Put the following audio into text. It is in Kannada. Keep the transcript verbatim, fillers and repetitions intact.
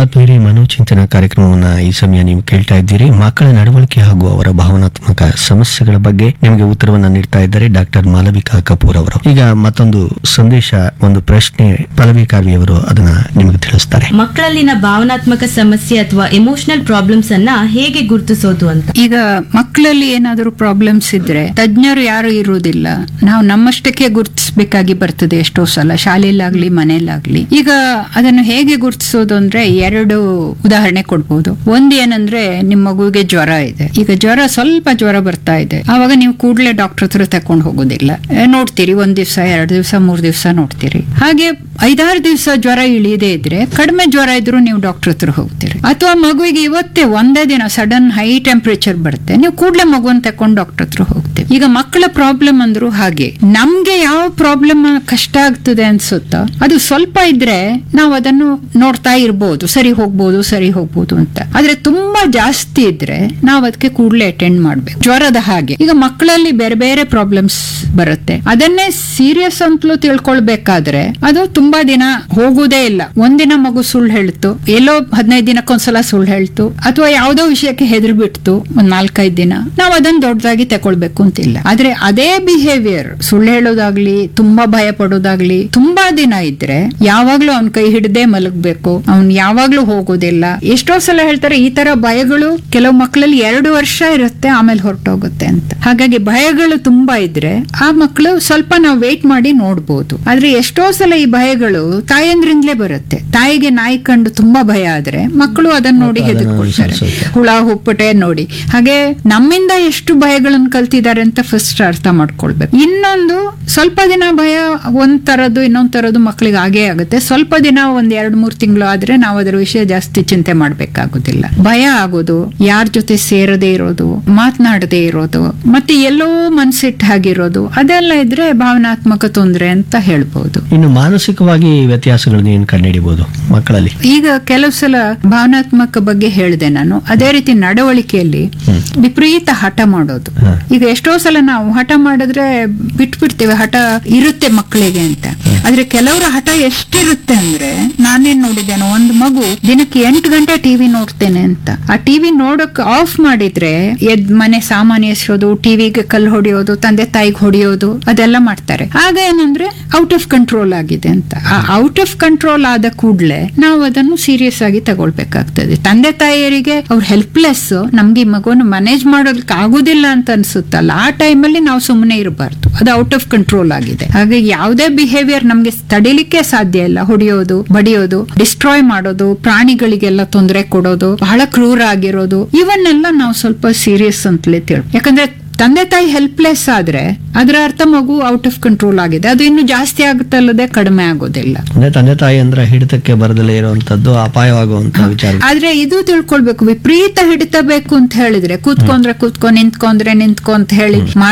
ಆತ್ಮೀಯರೇ, ಮನೋಚಿಂತನ ಕಾರ್ಯಕ್ರಮವನ್ನ ಈ ಸಮಯ ನೀವು ಕೇಳ್ತಾ ಇದ್ದೀರಿ. ಮಕ್ಕಳ ನಡವಳಿಕೆ ಹಾಗೂ ಅವರ ಭಾವನಾತ್ಮಕ ಸಮಸ್ಯೆಗಳ ಬಗ್ಗೆ ನಿಮಗೆ ಉತ್ತರವನ್ನ ನೀಡ್ತಾ ಇದ್ದಾರೆ ಡಾಕ್ಟರ್ ಮಾಲವಿಕಾ ಕಪೂರ್ ಅವರು. ಈಗ ಮತ್ತೊಂದು ಸಂದೇಶ, ಒಂದು ಪ್ರಶ್ನೆ ಪಲ್ಲವಿ ಕಾರ್ವಿ ಅವರು ಅದನ್ನ ನಿಮಗೆ ತಿಳಿಸ್ತಾರೆ. ಮಕ್ಕಳಲ್ಲಿನ ಭಾವನಾತ್ಮಕ ಸಮಸ್ಯೆ ಅಥವಾ ಎಮೋಷನಲ್ ಪ್ರಾಬ್ಲಮ್ಸ್ ಅನ್ನ ಹೇಗೆ ಗುರುತಿಸೋದು ಅಂತ. ಈಗ ಮಕ್ಕಳಲ್ಲಿ ಏನಾದರೂ ಪ್ರಾಬ್ಲಮ್ಸ್ ಇದ್ರೆ ತಜ್ಞರು ಯಾರು ಇರುವುದಿಲ್ಲ, ನಾವು ನಮ್ಮಷ್ಟಕ್ಕೆ ಗುರುತಿಸಬೇಕಾಗಿ ಬರ್ತದೆ ಎಷ್ಟೋ ಸಲ, ಶಾಲೆಯಲ್ಲಾಗ್ಲಿ ಮನೆಯಲ್ಲಾಗ್ಲಿ. ಈಗ ಅದನ್ನು ಹೇಗೆ ಗುರುತಿಸೋದು ಅಂದ್ರೆ ಎರಡು ಉದಾಹರಣೆ ಕೊಡ್ಬೋದು. ಒಂದ್ ಏನಂದ್ರೆ ನಿಮ್ಮ ಮಗುವಿಗೆ ಜ್ವರ ಇದೆ, ಈಗ ಜ್ವರ ಸ್ವಲ್ಪ ಜ್ವರ ಬರ್ತಾ ಇದೆ, ಆವಾಗ ನೀವು ಕೂಡಲೇ ಡಾಕ್ಟರ್ ಹತ್ರ ತಕೊಂಡು ಹೋಗೋದಿಲ್ಲ, ನೋಡ್ತೀರಿ ಒಂದ್ ದಿವಸ ಎರಡು ದಿವಸ ಮೂರ್ ದಿವಸ ನೋಡ್ತೀರಿ. ಹಾಗೆ ಐದಾರು ದಿವಸ ಜ್ವರ ಇಳಿಯದೇ ಇದ್ರೆ, ಕಡಿಮೆ ಜ್ವರ ಇದ್ರು ನೀವು ಡಾಕ್ಟರ್ ಹತ್ರ ಹೋಗ್ತೀರಿ. ಅಥವಾ ಮಗುವಿಗೆ ಇವತ್ತೇ ಒಂದೇ ದಿನ ಸಡನ್ ಹೈ ಟೆಂಪರೇಚರ್ ಬರುತ್ತೆ, ನೀವು ಕೂಡಲೇ ಮಗುವನ್ನ ತಕೊಂಡು ಡಾಕ್ಟರ್ ಹತ್ರ ಹೋಗ್ತೀವಿ. ಈಗ ಮಕ್ಕಳ ಪ್ರಾಬ್ಲಮ್ ಅಂದ್ರು ಹಾಗೆ, ನಮ್ಗೆ ಯಾವ ಪ್ರಾಬ್ಲಮ್ ಕಷ್ಟ ಆಗ್ತದೆ ಅನ್ಸುತ್ತೋ ಅದು ಸ್ವಲ್ಪ ಇದ್ರೆ ನಾವು ಅದನ್ನು ನೋಡ್ತಾ ಇರ್ಬೋದು, ಸರಿ ಹೋಗ್ಬೋದು ಸರಿ ಹೋಗ್ಬೋದು ಅಂತ. ಆದ್ರೆ ತುಂಬಾ ಜಾಸ್ತಿ ಇದ್ರೆ ನಾವು ಅದಕ್ಕೆ ಕೂಡಲೇ ಅಟೆಂಡ್ ಮಾಡ್ಬೇಕು. ಜ್ವರದ ಹಾಗೆ ಈಗ ಮಕ್ಕಳಲ್ಲಿ ಬೇರೆ ಬೇರೆ ಪ್ರಾಬ್ಲಮ್ಸ್ ಬರುತ್ತೆ, ಅದನ್ನೇ ಸೀರಿಯಸ್ ಅಂತಲೂ ತಿಳ್ಕೊಳ್ಬೇಕಾದ್ರೆ ಅದು ತುಂಬಾ ದಿನ ಹೋಗುದೇ ಇಲ್ಲ. ಒಂದಿನ ಮಗು ಸುಳ್ಳು ಹೇಳ್ತು, ಎಲ್ಲೋ ಹದಿನೈದು ದಿನಕ್ಕೊಂದ್ಸಲ ಸುಳ್ಳು ಹೇಳ್ತು, ಅಥವಾ ಯಾವ್ದೋ ವಿಷಯಕ್ಕೆ ಹೆದರ್ ಬಿಡ್ತು ಒಂದ್ ನಾಲ್ಕೈದು ದಿನ, ನಾವು ಅದನ್ನ ದೊಡ್ಡದಾಗಿ ತಕೊಳ್ಬೇಕು ಅಂತಿಲ್ಲ. ಆದ್ರೆ ಅದೇ ಬಿಹೇವಿಯರ್, ಸುಳ್ಳು ಹೇಳೋದಾಗ್ಲಿ ತುಂಬಾ ಭಯ ಪಡೋದಾಗ್ಲಿ ತುಂಬಾ ದಿನ ಇದ್ರೆ ಯಾವಾಗ್ಲೂ ಅವ್ನ ಕೈ ಹಿಡದೆ ಮಲಗ್ಬೇಕು, ಅವ್ನ್ ಯಾವಾಗ್ಲೂ ಹೋಗೋದಿಲ್ಲ. ಎಷ್ಟೋ ಸಲ ಹೇಳ್ತಾರೆ ಈ ತರ ಭಯಗಳು ಕೆಲವು ಮಕ್ಕಳಲ್ಲಿ ಎರಡು ವರ್ಷ ಇರುತ್ತೆ ಆಮೇಲೆ ಹೊರಟೋಗುತ್ತೆ ಅಂತ. ಹಾಗಾಗಿ ಭಯಗಳು ತುಂಬಾ ಇದ್ರೆ ಆ ಮಕ್ಕಳು ಸ್ವಲ್ಪ ನಾವು ವೇಟ್ ಮಾಡಿ ನೋಡ್ಬೋದು. ಆದ್ರೆ ಎಷ್ಟೋ ಸಲ ಈ ಭಯಗಳು ತಾಯಂದ್ರಿಂದಲೇ ಬರುತ್ತೆ. ತಾಯಿಗೆ ನಾಯಿ ಕಂಡು ತುಂಬಾ ಭಯ ಆದ್ರೆ ಮಕ್ಕಳು ಅದನ್ನ ನೋಡಿ ಹೆದರ್ಕೊಳ್ತಾರೆ, ಹುಳ ಹುಪ್ಪಟೆ ನೋಡಿ. ಹಾಗೆ ನಮ್ಮಿಂದ ಎಷ್ಟು ಭಯಗಳನ್ನು ಕಲ್ತಿದ್ದಾರೆ ಅಂತ ಫಸ್ಟ್ ಅರ್ಥ ಮಾಡ್ಕೊಳ್ಬೇಕು. ಇನ್ನೊಂದು, ಸ್ವಲ್ಪ ದಿನ ಭಯ ಒಂದ್ ತರದ್ದು ಇನ್ನೊಂದ್ ತರದ್ದು ಮಕ್ಕಳಿಗೆ ಆಗೇ ಆಗುತ್ತೆ. ಸ್ವಲ್ಪ ದಿನ ಒಂದ್ ಎರಡ್ ಮೂರ್ ತಿಂಗಳು ಆದ್ರೆ ನಾವು ಅದರ ವಿಷಯ ಜಾಸ್ತಿ ಚಿಂತೆ ಮಾಡ್ಬೇಕಾಗುದಿಲ್ಲ. ಭಯ ಆಗೋದು, ಯಾರ ಜೊತೆ ಸೇರದೇ ಇರೋದು, ಮಾತನಾಡದೇ ಇರೋದು, ಮತ್ತೆ ಎಲ್ಲೋ ಮನ್ಸಿಟ್ಟು ಹಾಗಿರೋದು, ಅದೆಲ್ಲ ಇದ್ರೆ ಭಾವನಾತ್ಮಕ ತೊಂದರೆ ಅಂತ ಹೇಳ್ಬಹುದು. ಇನ್ನು ಮಾನಸಿಕವಾಗಿ ವ್ಯತ್ಯಾಸಗಳನ್ನ ಏನು ಕಂಡುಹಿಡಿಬಹುದು ಮಕ್ಕಳಲ್ಲಿ? ಈಗ ಕೆಲವು ಸಲ ಭಾವನಾತ್ಮಕ ಬಗ್ಗೆ ಹೇಳಿದೆ ನಾನು. ಅದೇ ರೀತಿ ನಡವಳಿಕೆಯಲ್ಲಿ ವಿಪರೀತ ಹಠ ಮಾಡೋದು. ಈಗ ಎಷ್ಟೋ ಸಲ ನಾವು ಹಠ ಮಾಡಿದ್ರೆ ಬಿಟ್ಬಿಡ್ತೇವೆ, ಹಠ ಇರುತ್ತೆ ಮಕ್ಕಳಿಗೆ ಅಂತ. ಆದ್ರೆ ಕೆಲವರ ಹಠ ಎಷ್ಟಿರುತ್ತೆ ಅಂದ್ರೆ, ನಾನೇನ್ ನೋಡಿದ್ದೇನೆ, ಒಂದು ಮಗು ದಿನಕ್ಕೆ ಎಂಟು ಗಂಟೆ ಟಿವಿ ನೋಡ್ತೇನೆ ಅಂತ. ಆ ಟಿವಿ ನೋಡಕ್ ಆಫ್ ಮಾಡಿದ್ರೆ ಎದ್ ಮನೆ ಸಾಮಾನ್ಯ ಎಸೆಯೋದು, ಟಿವಿಗೆ ಕಲ್ಲು ಹೊಡೆಯೋದು, ತಂದೆ ತಾಯಿಗೆ ಹೊಡೆಯೋದು, ಅದೆಲ್ಲ ಮಾಡ್ತಾರೆ. ಆಗ ಏನಂದ್ರೆ ಔಟ್ ಆಫ್ ಕಂಟ್ರೋಲ್ ಆಗಿದೆ ಅಂತ. ಆ ಔಟ್ ಆಫ್ ಕಂಟ್ರೋಲ್ ಆದ ಕೂಡ್ಲೆ ನಾವು ಅದನ್ನು ಸೀರಿಯಸ್ ಆಗಿ ತಗೊಳ್ಬೇಕಾಗ್ತದೆ. ತಂದೆ ತಾಯಿಯರಿಗೆ ಅವ್ರ ಹೆಲ್ಪ್ಲೆಸ್, ನಮ್ಗೆ ಈ ಮಗುವನ್ನು ಮ್ಯಾನೇಜ್ ಮಾಡೋದಕ್ಕೆ ಆಗುದಿಲ್ಲ ಅಂತ ಅನ್ಸುತ್ತಲ್ಲ, ಆ ಟೈಮಲ್ಲಿ ನಾವು ಸುಮ್ಮನೆ ಇರಬಾರ್ದು, ಅದು ಔಟ್ ಆಫ್ ಕಂಟ್ರೋಲ್ ಆಗಿದೆ. ಹಾಗೆ ಯಾವುದೇ ಬಿಹೇವಿಯರ್ ನಮ್ಗೆ ತಡಿಲಿಕ್ಕೆ ಸಾಧ್ಯ ಇಲ್ಲ. ಹೊಡೆಯೋದು, ಬಡಿಯೋದು, ಡಿಸ್ಟ್ರಾಯ್ ಮಾಡೋದು, ಪ್ರಾಣಿಗಳಿಗೆಲ್ಲ ತೊಂದರೆ ಕೊಡೋದು, ಬಹಳ ಕ್ರೂರ ಆಗಿರೋದು, ಇವನ್ನೆಲ್ಲ ನಾವು ಸ್ವಲ್ಪ ಸೀರಿಯಸ್ ಅಂತಲೇ ತಿಳ್. ಯಾಕಂದ್ರೆ ತಂದೆ ತಾಯಿ ಹೆಲ್ಪ್ಲೆಸ್ ಆದ್ರೆ ಅದರ ಅರ್ಥ ಮಗು ಔಟ್ ಆಫ್ ಕಂಟ್ರೋಲ್ ಆಗಿದೆ, ಅದು ಇನ್ನು ಜಾಸ್ತಿ ಆಗುತ್ತಲ್ಲದೆ ಕಡಿಮೆ ಆಗೋದಿಲ್ಲ. ತಂದೆ ತಾಯಿ ಅಂದ್ರೆ ಹಿಡಿತಕ್ಕೆ ಬರದಲ್ಲೇ ಇರುವಂತದ್ದು, ಅಪಾಯವಾಗುವಂತ ವಿಚಾರ. ಆದ್ರೆ ಇದು ತಿಳ್ಕೊಳ್ಬೇಕು, ವಿಪರೀತ ಹಿಡಿತ ಬೇಕು ಅಂತ ಹೇಳಿದ್ರೆ ಕೂತ್ಕೊಂಡ್ರೆ ಕೂತ್ಕೊ, ನಿಂತ್ಕೊಂಡ್ರೆ ನಿಂತ್ಕೊ ಅಂತ ಹೇಳಿ